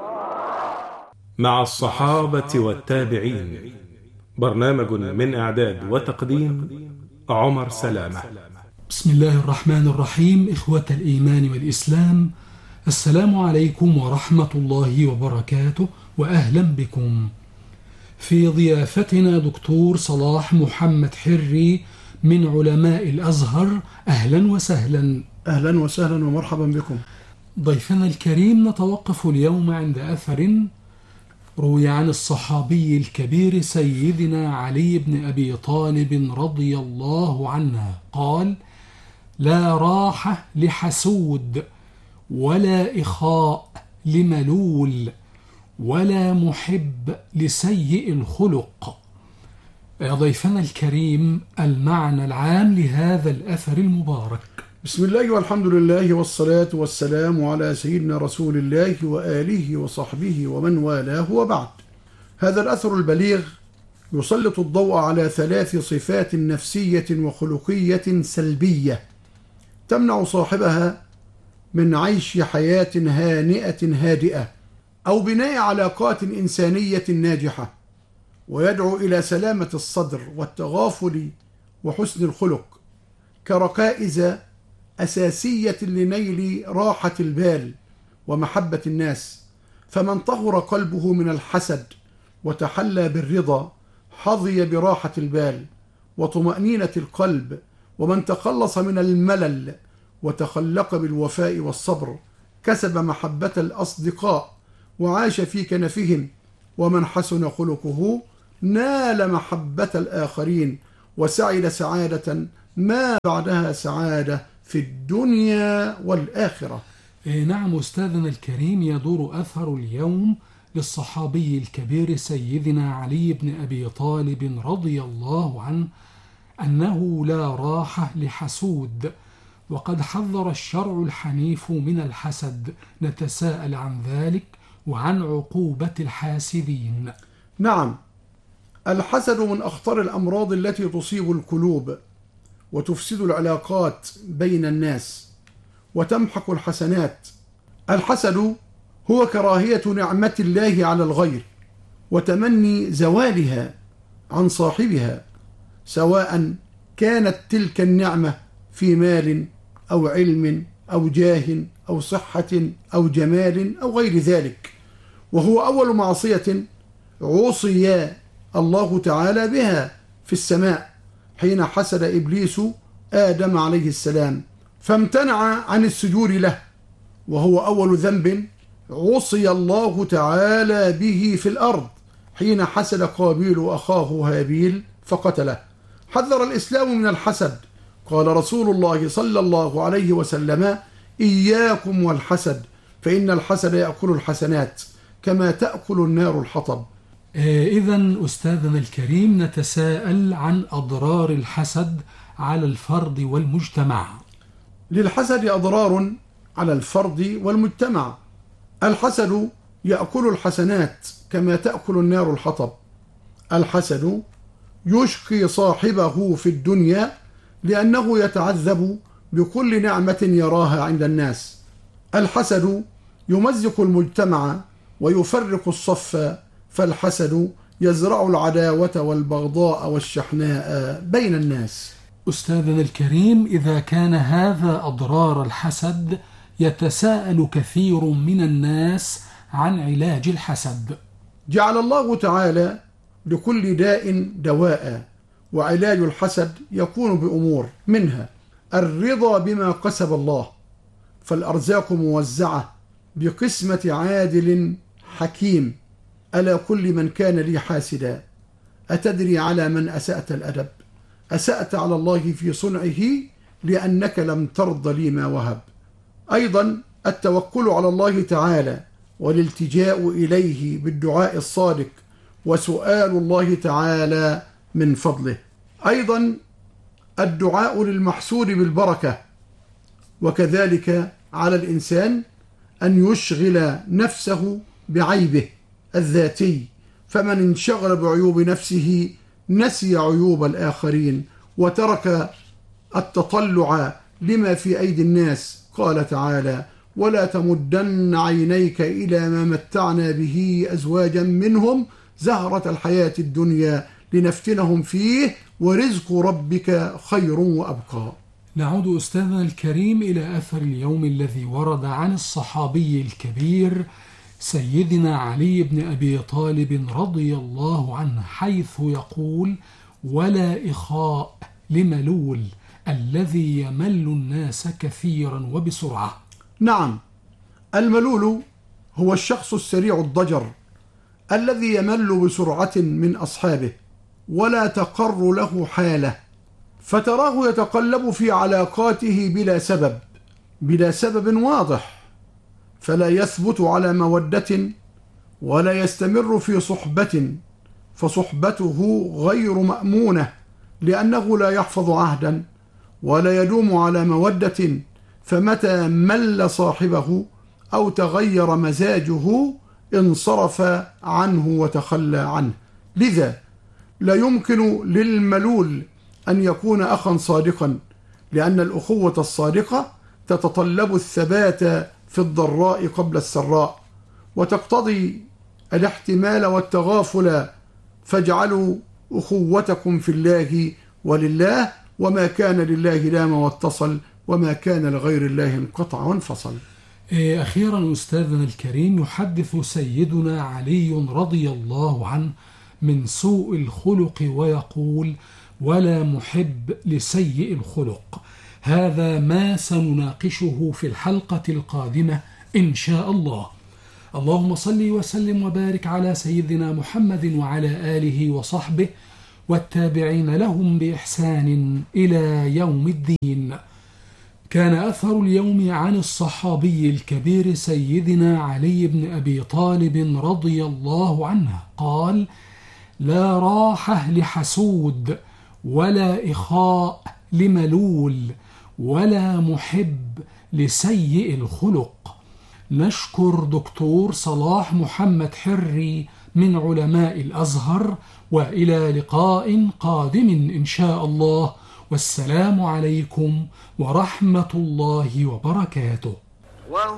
مع الصحابة والتابعين، برنامج من إعداد وتقديم عمر سلامة. بسم الله الرحمن الرحيم. إخوة الإيمان والإسلام، السلام عليكم ورحمة الله وبركاته، وأهلا بكم. في ضيافتنا دكتور صلاح محمد حري من علماء الأزهر. أهلا وسهلا. أهلا وسهلا ومرحبا بكم. ضيفنا الكريم، نتوقف اليوم عند أثر روي عن الصحابي الكبير سيدنا علي بن أبي طالب رضي الله عنه قال: لا راحة لحسود، ولا إخاء لملول، ولا محب لسيء الخلق. ضيفنا الكريم، المعنى العام لهذا الأثر المبارك. بسم الله والحمد لله والصلاة والسلام على سيدنا رسول الله وآله وصحبه ومن والاه، وبعد. هذا الأثر البليغ يسلط الضوء على 3 صفات نفسية وخلقية سلبية تمنع صاحبها من عيش حياة هانئة هادئة أو بناء علاقات إنسانية ناجحة، ويدعو إلى سلامة الصدر والتغافل وحسن الخلق كركائز أساسية لنيل راحة البال ومحبة الناس. فمن طهر قلبه من الحسد وتحلى بالرضا حظي براحة البال وطمأنينة القلب، ومن تخلص من الملل وتخلق بالوفاء والصبر كسب محبة الأصدقاء وعاش في كنفهم، ومن حسن خلقه نال محبة الآخرين وسعد سعادة ما بعدها سعادة في الدنيا والآخرة. نعم أستاذنا الكريم، يدور أثر اليوم للصحابي الكبير سيدنا علي بن أبي طالب رضي الله عنه أنه لا راحة لحسود، وقد حذر الشرع الحنيف من الحسد. نتساءل عن ذلك وعن عقوبة الحاسدين. نعم، الحسد من أخطر الأمراض التي تصيب القلوب وتفسد العلاقات بين الناس وتمحق الحسنات. الحسد هو كراهية نعمة الله على الغير وتمني زوالها عن صاحبها، سواء كانت تلك النعمة في مال أو علم أو جاه أو صحة أو جمال أو غير ذلك، وهو أول معصية عصي الله تعالى بها في السماء حين حسد إبليس آدم عليه السلام فامتنع عن السجود له، وهو أول ذنب عصي الله تعالى به في الأرض حين حسد قابيل أخاه هابيل فقتله. حذر الإسلام من الحسد، قال رسول الله صلى الله عليه وسلم: إياكم والحسد، فإن الحسد يأكل الحسنات كما تأكل النار الحطب. إذن أستاذنا الكريم، نتساءل عن أضرار الحسد على الفرد والمجتمع. للحسد أضرار على الفرد والمجتمع. الحسد يأكل الحسنات كما تأكل النار الحطب. الحسد يشقي صاحبه في الدنيا لأنه يتعذب بكل نعمة يراها عند الناس. الحسد يمزق المجتمع ويفرق الصف، فالحسد يزرع العداوة والبغضاء والشحناء بين الناس. أستاذنا الكريم، إذا كان هذا أضرار الحسد، يتساءل كثير من الناس عن علاج الحسد. جعل الله تعالى لكل داء دواء، وعلاج الحسد يكون بأمور، منها الرضا بما قسم الله، فالأرزاق موزعة بقسمة عادل حكيم. ألا كل من كان لي حاسدا، أتدري على من أسأت الأدب؟ أسأت على الله في صنعه لأنك لم ترض لي ما وهب. أيضا التوكل على الله تعالى والالتجاء إليه بالدعاء الصادق وسؤال الله تعالى من فضله. أيضا الدعاء للمحسود بالبركة، وكذلك على الإنسان أن يشغل نفسه بعيبه الذاتي، فمن انشغل بعيوب نفسه نسي عيوب الآخرين وترك التطلع لما في أيدي الناس. قال تعالى: ولا تمدن عينيك إلى ما متعنا به أزواجا منهم زهرة الحياة الدنيا لنفتنهم فيه ورزق ربك خير وأبقى. نعود أستاذنا الكريم إلى أثر اليوم الذي ورد عن الصحابي الكبير سيدنا علي بن أبي طالب رضي الله عنه، حيث يقول: ولا إخاء لملول الذي يمل الناس كثيرا وبسرعة. نعم، الملول هو الشخص السريع الضجر الذي يمل بسرعة من أصحابه ولا تقر له حاله، فتراه يتقلب في علاقاته بلا سبب واضح، فلا يثبت على مودة ولا يستمر في صحبة، فصحبته غير مأمونة لأنه لا يحفظ عهدا ولا يدوم على مودة، فمتى مل صاحبه أو تغير مزاجه انصرف عنه وتخلى عنه. لذا لا يمكن للملول أن يكون أخا صادقا، لأن الأخوة الصادقة تتطلب الثبات في الضراء قبل السراء، وتقتضي الاحتمال والتغافل، فاجعلوا أخوتكم في الله ولله، وما كان لله دام واتصل، وما كان لغير الله انقطع وانفصل. أخيرا أستاذنا الكريم، يحدث سيدنا علي رضي الله عنه من سوء الخلق ويقول: ولا محب لسيء الخلق. هذا ما سنناقشه في الحلقة القادمة إن شاء الله. اللهم صل وسلم وبارك على سيدنا محمد وعلى آله وصحبه والتابعين لهم بإحسان إلى يوم الدين. كان أثر اليوم عن الصحابي الكبير سيدنا علي بن أبي طالب رضي الله عنه قال: لا راحة لحسود ولا إخاء لملول ولا محب لسيء الخلق. نشكر دكتور صلاح محمد حري من علماء الأزهر، وإلى لقاء قادم إن شاء الله، والسلام عليكم ورحمة الله وبركاته.